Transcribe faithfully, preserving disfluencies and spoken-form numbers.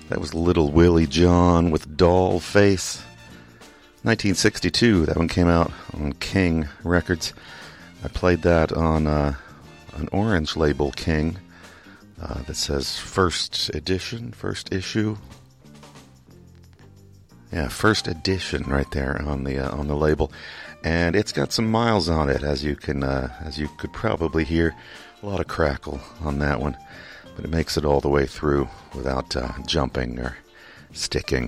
That was Little Willie John with Doll Face. nineteen sixty-two, that one came out on King Records. I played that on uh, an orange label, King, uh, that says first edition, first issue. Yeah, first edition right there on the uh, on the label. And it's got some miles on it, as you can uh, as you could probably hear. A lot of crackle on that one, but it makes it all the way through without uh, jumping or sticking.